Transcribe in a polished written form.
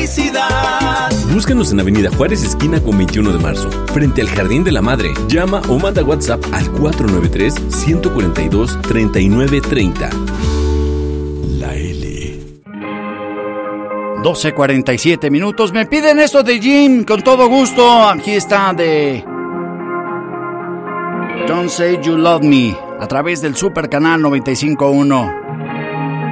felicidad. Búscanos en Avenida Juárez, esquina con 21 de marzo, frente al Jardín de la Madre. Llama o manda WhatsApp al 493-142-3930. La L. 12:47 minutos. Me piden esto de Jim, con todo gusto. Aquí está de Don't Say You Love Me, a través del Super Canal 95.1.